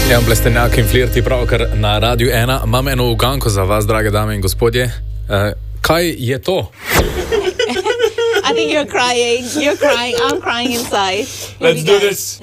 Ja, Blestenjak in Flirti pravkar na Radiu 1. Imam eno uganko za vas, drage dame in gospodje. Kaj je to? I think you're crying, I'm crying inside. Let's do this.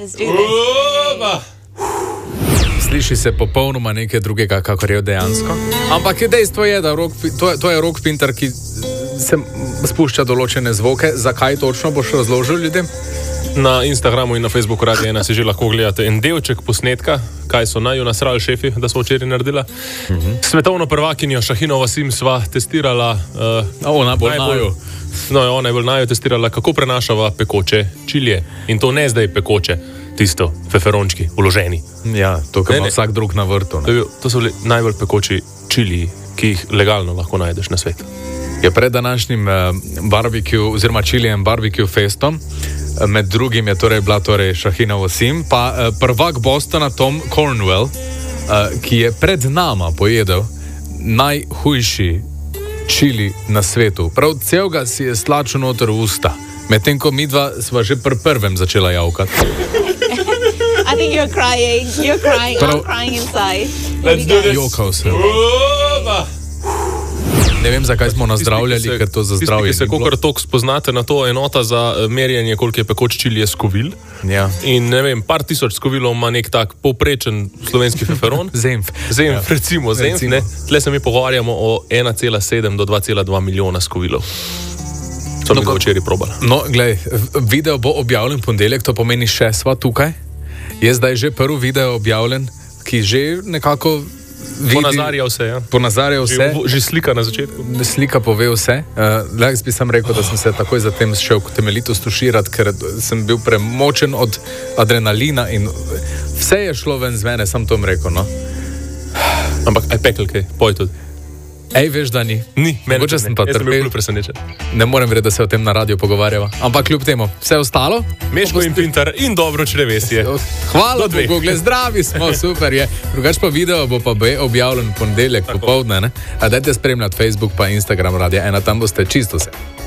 Sliši se popolnoma nekaj drugega, kakor je dejansko. Ampak dejstvo je, da to je rock pinter, ki se spušča določene zvoke. Zakaj točno boš razložil ljudem? Na Instagramu in na Facebooku Radia 1 si že lahko gledate en delček posnetka, kaj so naju nasrali šefi, da smo včeraj naredila. Svetovno prvakinjo Šahino Vasim sva testirala. Ona bolj naju. No, ona je bolj naju testirala, kako prenašava pekoče čilije. In to ne zdaj pekoče, tisto, feferončki, uloženi. Ja, to, kar ima vsak drug na vrtu. To so bili najbolj pekoči čiliji, ki jih legalno lahko najdeš na svetu. Je pred današnjim barbecue, oziroma čilijem barbecue festom, med drugim je bila Šahina Vasim, pa prvak Bostona Tom Cornwell, ki je pred nama pojedel najhujši čili na svetu. Prav celega si je slačil noter v usta, medtem ko midva sva že pri prvem začela javkati. I think you're crying, I'm crying inside. Let's do this. Jokal sem. Ne vem, zakaj smo nazdravljali, ker to za zdravje. Se kakor toliko spoznate na to enota za merjenje, koliko je pekoč čilije skovil. Ja. In ne vem, par tisoč skovilov ima nek tak povprečen slovenski feferon. Zemf. Ja. Recimo. Ne? Tle se mi pogovarjamo o 1,7 do 2,2 milijona skovilov. So mi ga včeraj probali. No, glej, video bo objavljen ponedeljek, to pomeni še sva tukaj. Je zdaj že prvi video objavljen, ki že nekako ponazarja vse, ja. Ponazarja vse. Že slika na začetku. Slika pove vse. Jaz bi sam rekel, da sem se takoj zatem šel temeljito stuširati, ker sem bil premočen od adrenalina in vse je šlo ven z mene, sam to rekel, no. Ampak aj pekel kaj, poj tudi. Ej, veš, da ni. Ni, mogoče sem pa trpel. Ne morem verjeti, da se o tem na radiju pogovarjava. Ampak kljub temu, vse ostalo? Meško in pintar in dobro črevesje. Hvala Bogu, gled, zdravi smo, super je. Drugač pa video bo pa objavljen ponedeljek popoldne, ne? A dajte spremljati Facebook pa Instagram Radia 1, tam boste čisto vse.